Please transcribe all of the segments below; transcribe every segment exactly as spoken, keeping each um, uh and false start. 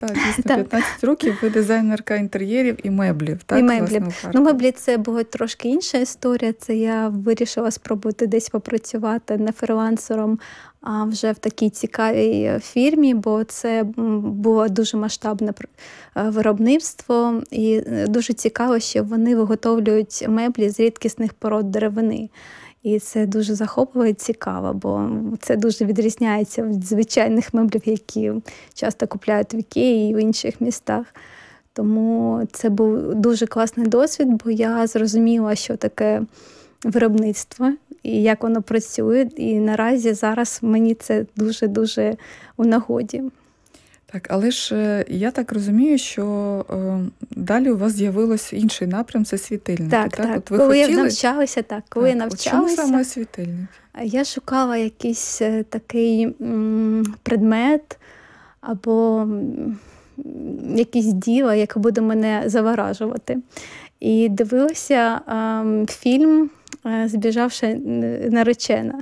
Так, дійсно, Так. п'ятнадцять років ви дизайнерка інтер'єрів і меблів, так, І власне, меблів. у Ну, Харкові. меблі це була трошки інша історія. Це я вирішила спробувати десь попрацювати не фрилансером, а вже в такій цікавій фірмі, бо це м, було дуже масштабне пр- е, виробництво, і е, дуже цікаво, що вони виготовлюють меблі з рідкісних пород деревини. І це дуже захопливо і цікаво, бо це дуже відрізняється від звичайних меблів, які часто купляють в Ікеї і в інших містах. Тому це був дуже класний досвід, бо я зрозуміла, що таке виробництво і як воно працює. І наразі зараз мені це дуже-дуже у нагоді. Так, але ж е, я так розумію, що е, далі у вас з'явилось інший напрям – це світильники. Так, так. От ви Коли я хотіли... навчалася, так, коли Так, я от чому навчалася, саме світильники? я шукала якийсь е, такий м, предмет або м, якесь діло, яке буде мене заворажувати. І дивилася ем, фільм е, «Збіжавша наречена».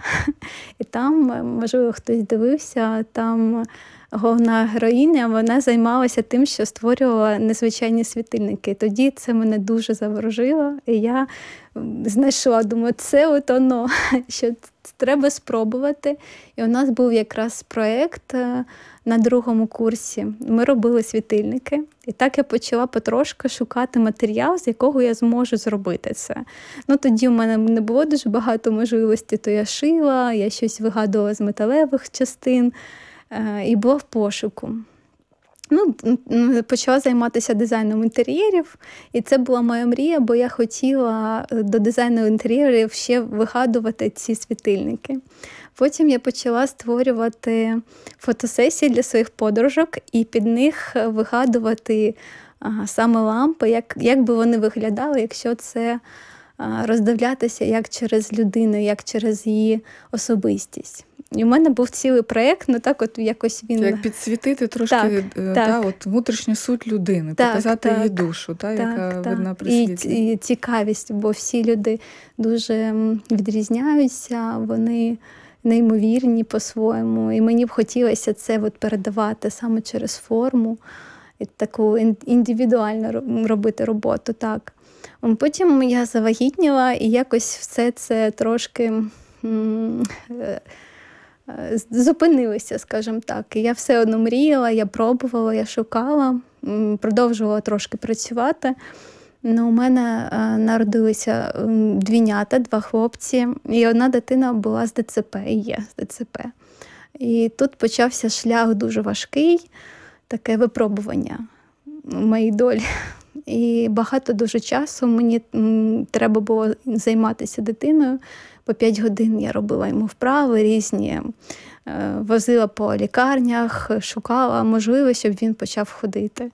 І там, е, можливо, хтось дивився, там головна героїня, вона займалася тим, що створювала незвичайні світильники. Тоді це мене дуже заворожило, і я м, знайшла, думаю, це от воно, що треба спробувати. І у нас був якраз проєкт е, на другому курсі. Ми робили світильники. І так я почала потрошки шукати матеріал, з якого я зможу зробити це. Ну, тоді в мене не було дуже багато можливостей, то я шила, я щось вигадувала з металевих частин е, і була в пошуку. Ну, м, почала займатися дизайном інтер'єрів, і це була моя мрія, бо я хотіла е, до дизайну інтер'єрів ще вигадувати ці світильники. Потім я почала створювати фотосесії для своїх подружок і під них вигадувати а, саме лампи, як, як би вони виглядали, якщо це а, роздивлятися як через людину, як через її особистість. І в мене був цілий проєкт, ну так от якось він... Як підсвітити трошки Так, е, так. та, от, внутрішню суть людини, Так, показати так. її душу, та, яка Так, видна так. при І, світлі. і цікавість, бо всі люди дуже м, відрізняються, вони неймовірні по-своєму. І мені б хотілося це от передавати саме через форму, і таку ін- індивідуально ро- робити роботу. Так. М, Потім я завагітніла, і якось все це трошки м, е, е, зупинилося, скажімо так. І я все одно мріяла, я пробувала, я шукала, м, продовжувала трошки працювати. Ну, у мене е, народилися м, двійнята, два хлопці, і одна дитина була з ДЦП, і є з ДЦП. І тут почався шлях дуже важкий, таке випробування в моїй долі. І багато дуже часу мені м, треба було займатися дитиною. По п'ять годин я робила йому вправи різні, е, возила по лікарнях, шукала можливість, щоб він почав ходити.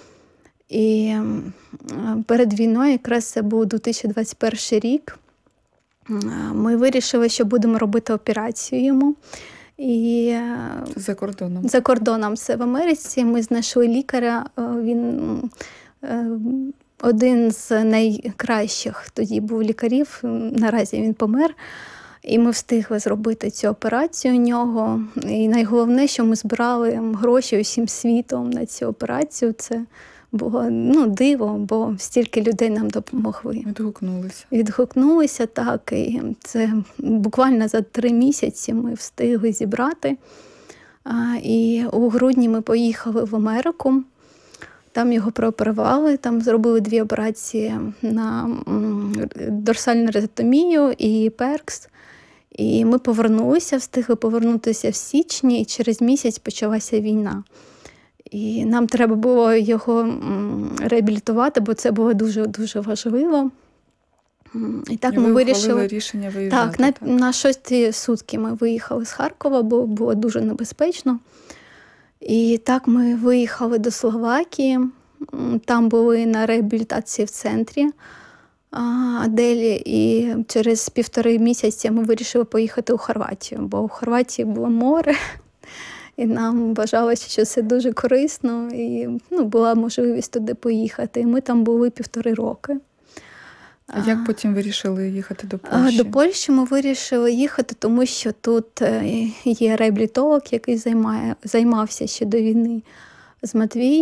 І м, перед війною, якраз це був дві тисячі двадцять перший рік, м, ми вирішили, що будемо робити операцію йому. І е, За кордоном. за кордоном, це в Америці, ми знайшли лікаря, е, він е, один з найкращих тоді був лікарів, наразі він помер. І ми встигли зробити цю операцію у нього. І найголовніше, що ми збирали гроші усім світом на цю операцію. Це було ну, диво, бо стільки людей нам допомогли. Відгукнулися. Відгукнулися так. І це буквально за три місяці ми встигли зібрати. А, І у грудні ми поїхали в Америку. Там його прооперували, там зробили дві операції на м, дорсальну резектомію і перкс. І ми повернулися, встигли повернутися в січні, і через місяць почалася війна. І нам треба було його м, реабілітувати, бо це було дуже-дуже важливо. М, І так І ми ви вирішили... ухвалили рішення виїжджати. Так, на, так? на шості сутки ми виїхали з Харкова, бо було дуже небезпечно. І так ми виїхали до Словакії, М, там були на реабілітації в центрі а, Аделі, і через півтори місяці ми вирішили поїхати у Хорватію, бо у Хорватії було море, і нам вважалося, що це дуже корисно, і ну, була можливість туди поїхати. І ми там були півтори роки. А як потім вирішили їхати до А, Польщі? До Польщі ми вирішили їхати, тому що тут е, є реабілітолог, який займає, займався ще до війни з Матвій